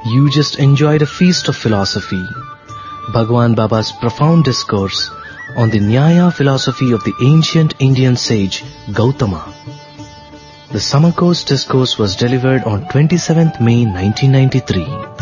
You just enjoyed a feast of philosophy, Bhagwan Baba's profound discourse on the Nyaya philosophy of the ancient Indian sage Gautama. The Summer Course discourse was delivered on 27th May 1993.